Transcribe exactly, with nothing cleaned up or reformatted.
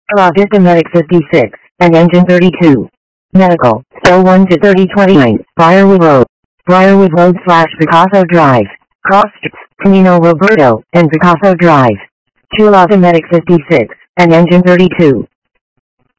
Raw Vista Medic fifty-six, and Engine thirty-two. Medical, Stowe one to thirty twenty-nine, Briarwood Road. Briarwood Road slash Picasso Drive. Cross Streets, Camino Roberto, and Picasso Drive. Chulada Medic fifty-six, and Engine thirty-two.